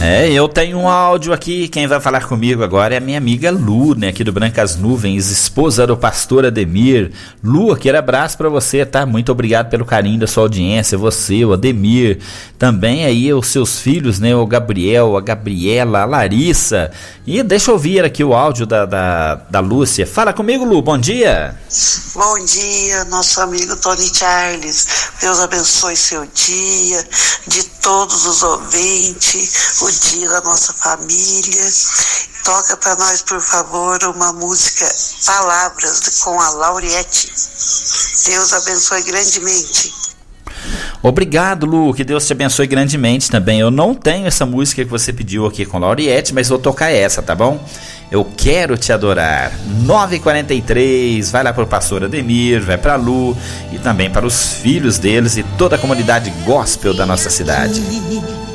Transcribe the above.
Eu tenho um áudio aqui, quem vai falar comigo agora é a minha amiga Lu, né, aqui do Brancas Nuvens, esposa do pastor Ademir. Lu, aquele abraço pra você, tá? Muito obrigado pelo carinho da sua audiência, você, o Ademir, também aí os seus filhos, né, o Gabriel, a Gabriela, a Larissa. E deixa eu ouvir aqui o áudio da Lúcia. Fala comigo, Lu, bom dia. Bom dia, nosso amigo Tony Charles. Deus abençoe seu dia, de todos os ouvintes, o dia da nossa família. Toca para nós, por favor, uma música Palavras com a Lauriette. Deus abençoe grandemente. Obrigado, Lu, que Deus te abençoe grandemente também. Eu não tenho essa música que você pediu aqui com Lauriette, mas vou tocar essa, tá bom? Eu quero te adorar. 9h43, vai lá pro pastor Ademir, vai pra Lu e também para os filhos deles e toda a comunidade gospel da nossa cidade.